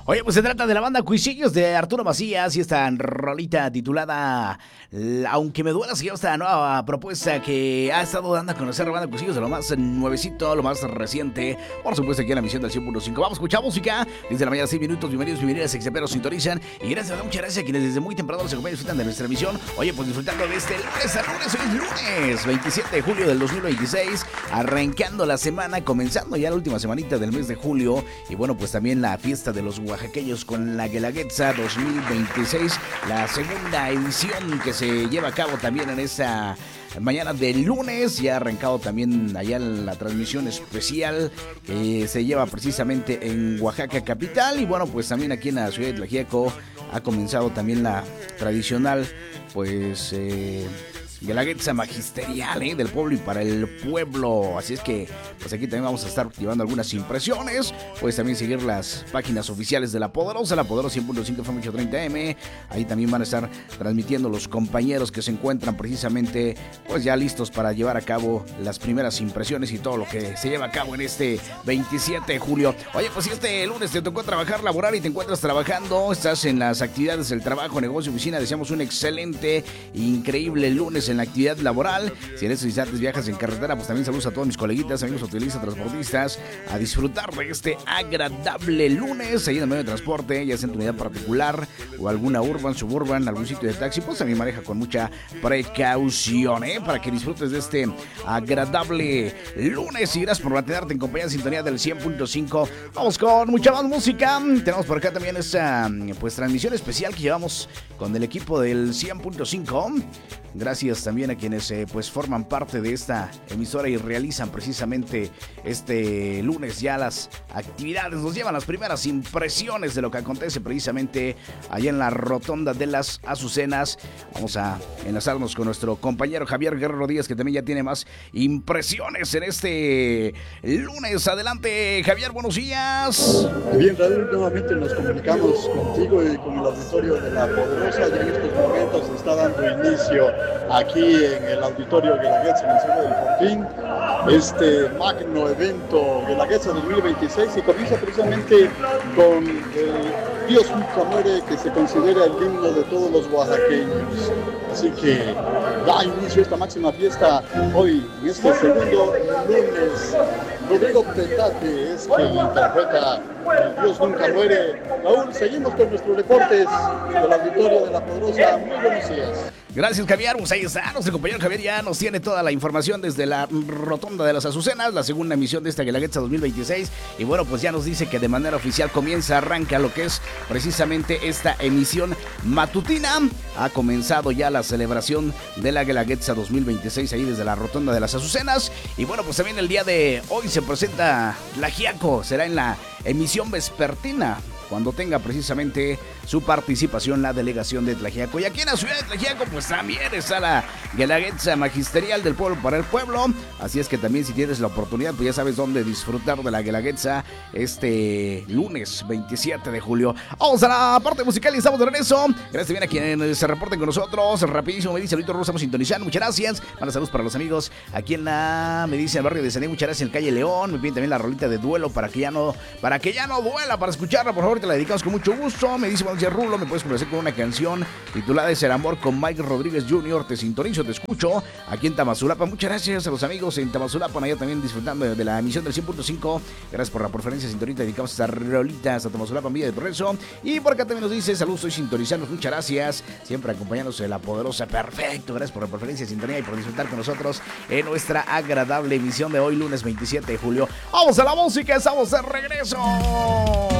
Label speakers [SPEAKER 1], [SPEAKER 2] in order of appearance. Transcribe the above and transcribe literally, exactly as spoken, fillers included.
[SPEAKER 1] Oye, pues se trata de la banda Cuisillos de Arturo Macías y esta rolita titulada Aunque me duela, seguir esta nueva propuesta que ha estado dando a conocer la banda Cuisillos de lo más nuevecito, lo más reciente, por supuesto aquí en la emisión del cien punto cinco. Vamos a escuchar música desde la mañana, seis minutos, bienvenidos, bienvenidas, exceperos sintonizan y gracias, muchas gracias a quienes desde muy temprano se acompañan y disfrutan de nuestra emisión. Oye, pues disfrutando de este lunes a lunes, hoy es lunes veintisiete de julio del dos mil veintiséis, arrancando la semana, comenzando ya la última semanita del mes de julio y bueno, pues también la fiesta de los oaxaqueños con la Guelaguetza dos mil veintiséis, la segunda edición que se lleva a cabo también en esta mañana de lunes. Ya ha arrancado también allá la transmisión especial que se lleva precisamente en Oaxaca capital y bueno, pues también aquí en la ciudad de Tlaxiaco ha comenzado también la tradicional pues eh, Guelaguetza magisterial ¿eh? del pueblo y para el pueblo. Así es que pues aquí también vamos a estar llevando algunas impresiones. Puedes también seguir las páginas oficiales de La Poderosa, La Poderosa cien punto cinco F M ochocientos treinta M. Ahí también van a estar transmitiendo los compañeros que se encuentran precisamente pues ya listos para llevar a cabo las primeras impresiones y todo lo que se lleva a cabo en este veintisiete de julio. Oye, pues si este lunes te tocó trabajar, laborar y te encuentras trabajando, estás en las actividades del trabajo, negocio, oficina, deseamos un excelente, increíble lunes en la actividad laboral. Si en estos instantes viajas en carretera, pues también saludos a todos mis coleguitas, amigos automovilistas, transportistas, a disfrutar de este agradable lunes ahí en el medio de transporte, ya sea en tu unidad particular o alguna urban, suburban, algún sitio de taxi, pues también maneja con mucha precaución, ¿eh? Para que disfrutes de este agradable lunes y gracias por mantenerte en compañía de sintonía del cien punto cinco. Vamos con mucha más música. Tenemos por acá también esta pues transmisión especial que llevamos con el equipo del cien punto cinco. Gracias también a quienes eh, pues forman parte de esta emisora y realizan precisamente este lunes ya las actividades, nos llevan las primeras impresiones de lo que acontece precisamente allá en la Rotonda de las Azucenas. Vamos a enlazarnos con nuestro compañero Javier Guerrero Díaz, que también ya tiene más impresiones en este lunes. Adelante, Javier, buenos días.
[SPEAKER 2] Bien, Raúl, nuevamente nos comunicamos contigo y con el auditorio de La Poderosa. Ya en estos momentos se está dando inicio aquí en el auditorio Guelaguetza en el centro del Fortín este magno evento Guelaguetza dos mil veintiséis y comienza precisamente con el Dios nunca muere, que se considera el himno de todos los oaxaqueños. Así que da inicio esta máxima fiesta hoy en este segundo lunes. Rodrigo Petate es quien interpreta el Dios nunca muere. Raúl, seguimos con nuestros reportes del auditorio de La Poderosa. Muy buenos días.
[SPEAKER 1] Gracias, Javier. Pues ahí está, nuestro compañero Javier ya nos tiene toda la información desde la Rotonda de las Azucenas, la segunda emisión de esta Guelaguetza dos mil veintiséis. Y bueno, pues ya nos dice que de manera oficial comienza, arranca lo que es precisamente esta emisión matutina. Ha comenzado ya la celebración de la Guelaguetza dos mil veintiséis ahí desde la Rotonda de las Azucenas. Y bueno, pues también el día de hoy se presenta Tlaxiaco, será en la emisión vespertina, cuando tenga precisamente su participación la delegación de Tlaxiaco. Y aquí en la ciudad de Tlaxiaco pues también está la Guelaguetza magisterial del pueblo para el pueblo. Así es que también si tienes la oportunidad pues ya sabes dónde disfrutar de la Guelaguetza este lunes veintisiete de julio. Vamos a la parte musical y estamos de regreso. Gracias también a quienes se reporten con nosotros. Rapidísimo me dice Luis Rosa, estamos sintonizando. Muchas gracias. Buenas saludos para los amigos aquí en la, me dice el barrio de Sané. Muchas gracias en Calle León. Me piden también la rolita de duelo para que ya no, para que ya no duela, para escucharla, por favor. Te la dedicamos con mucho gusto. Me dice buenos días, Rulo, me puedes complacer con una canción titulada Es el amor con Mike Rodríguez junior Te sintonizo, te escucho aquí en Tamazulapa. Muchas gracias a los amigos en Tamazulapa, allá también disfrutando de, de la emisión del cien punto cinco. Gracias por la preferencia, sintonita. Dedicamos estas rolitas a Tamazulapa en Villa de Progreso. Y por acá también nos dice saludos, estoy sintonizando. Muchas gracias, siempre acompañándose de La Poderosa. Perfecto, gracias por la preferencia, sintonía y por disfrutar con nosotros en nuestra agradable emisión de hoy, lunes veintisiete de julio. Vamos a la música, estamos de regreso.